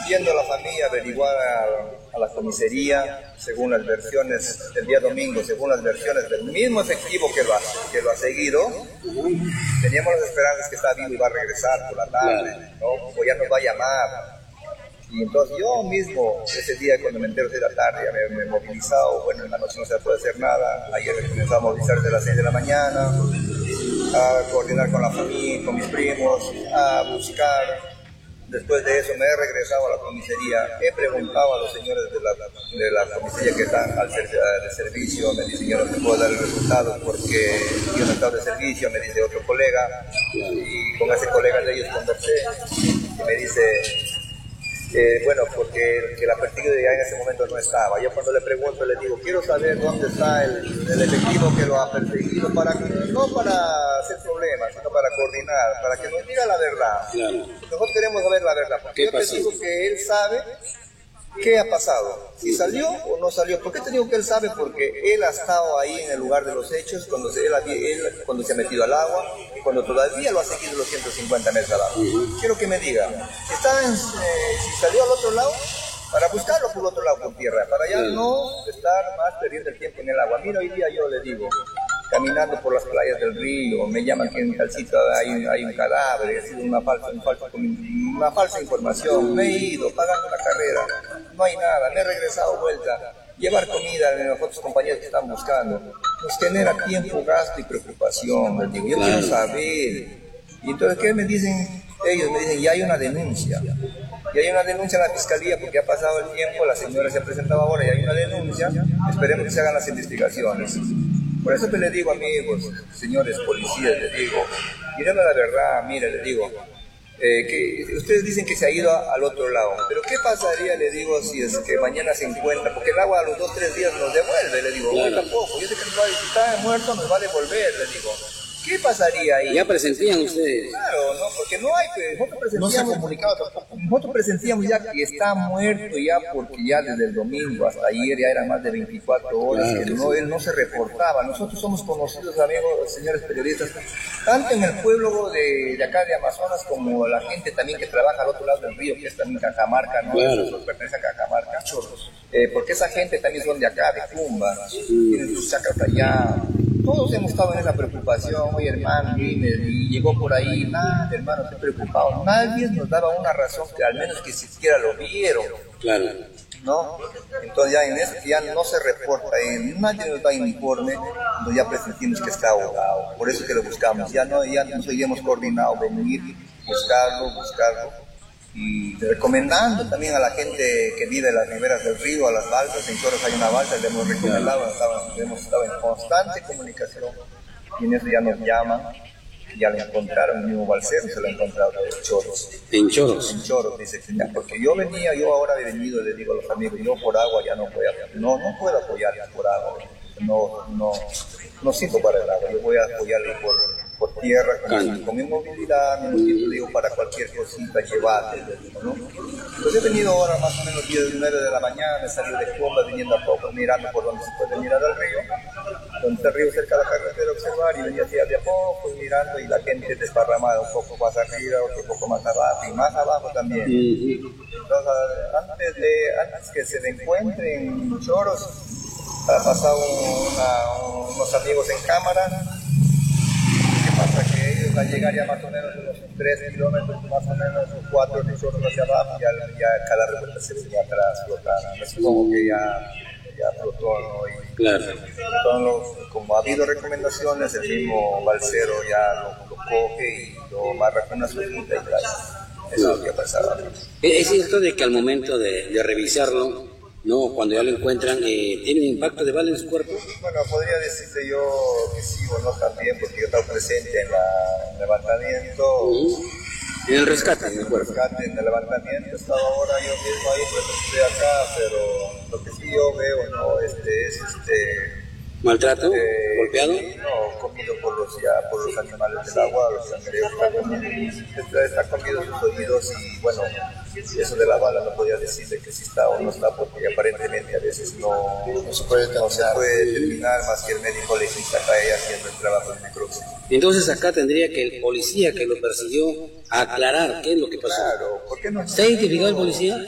yendo a la familia a averiguar a la comisaría, según las versiones del día domingo, según las versiones del mismo efectivo que lo ha seguido, teníamos las esperanzas que está vivo y va a regresar por la tarde, ¿no? O ya nos va a llamar. Y entonces yo mismo, ese día cuando me entero de la tarde, ya me he movilizado, bueno, en la noche no se puede hacer nada, ayer me comenzaba a movilizar desde las 6 de la mañana, a coordinar con la familia, con mis primos, a buscar. Después de eso me he regresado a la comisaría, he preguntado a los señores de la comisaría que están al servicio, me dicen yo no te puedo dar el resultado porque yo no he estado de servicio, me dice otro colega, y con ese colega de ellos conversé, y me dice... bueno, porque que la perseguida ya en ese momento no estaba. Yo cuando le pregunto, le digo, quiero saber dónde está el efectivo que lo ha perseguido, no para hacer problemas, sino para coordinar, para que nos diga la verdad. Claro. Nosotros queremos saber la verdad, porque yo te digo que él sabe qué ha pasado, si salió o no salió. ¿Por qué te digo que él sabe? Porque él ha estado ahí en el lugar de los hechos, cuando cuando se ha metido al agua, y cuando todavía lo ha seguido los 150 metros al agua. Quiero que me diga, si salió al otro lado, para buscarlo por el otro lado con tierra, para ya no estar más perdiendo el tiempo en el agua. Mira, hoy día yo le digo, caminando por las playas del río, me llaman que en tal sitio hay un cadáver, ha sido una falsa información, me he ido pagando la carrera, no hay nada, me he regresado vuelta, llevar comida a los otros compañeros que están buscando, nos genera tiempo, gasto y preocupación, les digo, yo quiero saber. Y entonces, ¿qué me dicen? Ellos me dicen, ya hay una denuncia. Y hay una denuncia en la fiscalía porque ha pasado el tiempo, la señora se ha presentado ahora y hay una denuncia, esperemos que se hagan las investigaciones. Por eso que le digo, amigos, señores policías, les digo, díganme la verdad, mire, les digo, que ustedes dicen que se ha ido al otro lado, pero ¿qué pasaría, le digo, si es que mañana se encuentra? Porque el agua a los 2-3 días nos devuelve, le digo, hoy tampoco, yo sé que si está muerto nos va a devolver, le digo. ¿Qué pasaría ahí? ¿Ya presentían ustedes? Claro, no, porque no hay, no se ha comunicado tampoco. Nosotros presentíamos ya que está muerto ya, porque ya desde el domingo hasta ayer ya eran más de 24 horas, claro, él no se reportaba. Nosotros somos conocidos, amigos, señores periodistas, tanto en el pueblo de acá de Amazonas, como la gente también que trabaja al otro lado del río, que es también Cajamarca, ¿no? Claro. Eso pertenece a Cajamarca, porque esa gente también son de acá, de Cumba, tienen sus chacras allá. Todos hemos estado en esa preocupación, oye hermano, y llegó por ahí, nada, hermano, estoy preocupado. Nadie nos daba una razón que al menos que siquiera lo vieron. Claro. ¿No? Entonces ya en eso ya no se reporta, nadie nos da informe, entonces ya presentimos que está ahogado. Por eso que lo buscamos, ya nos habíamos coordinado, venir, buscarlo. Y recomendando también a la gente que vive en las riberas del río, a las balsas, en Choros hay una balsa, le hemos recomendado, hemos estado en constante comunicación, y en eso ya nos llaman, ya lo encontraron, el mismo balsero se lo ha encontrado en Choros. ¿En Choros? En Choros, dice que ya, porque yo ahora he venido, le digo a los amigos, yo por agua ya no puedo apoyarles por agua, no sirvo para el agua, yo voy a apoyarles por tierra, con mi movilidad, digo, para cualquier cosita, llevarle, ¿no? Pues he venido ahora más o menos 9 de la mañana, he salido de Cumba, viniendo a poco, mirando por donde se puede mirar al río, donde está el río cerca de la carretera, observar, y venía así de a poco, mirando, y la gente desparramada un poco más arriba, otro poco más abajo, y más abajo también. Entonces, antes que se encuentren en Choros, ha pasado unos amigos en cámara. Hasta que ellos al llegar ya más o menos unos 3 kilómetros, más o menos 4 nosotros hacia abajo, ya cada revuelta se venía atrás flotando. Es como que ya flotó, ¿no? Y claro. Entonces, como ha habido recomendaciones, el mismo balsero ya lo coge y lo amarra con una suelita y tal. Eso es lo que ha pasado. ¿Es cierto de que al momento de revisarlo, no, cuando ya lo encuentran, tiene un impacto de bala en su cuerpo? Bueno, podría decirte yo que sí o no también, porque yo estaba presente en el levantamiento. ¿En el rescate? En el levantamiento, estaba ahora yo mismo ahí, pues estoy acá, pero lo que sí yo veo, ¿no? Es ¿Maltrato? ¿Golpeado? No, comido por los animales del agua, los cangrejos, está comido sus oídos y bueno, eso de la bala no podía decirle que si está o no está, porque aparentemente a veces no se puede determinar más que el médico legista está ahí haciendo el trabajo de necropsia. Entonces acá tendría que el policía que lo persiguió aclarar qué es lo que pasó. Claro, ¿por qué no? ¿Está identificado el policía?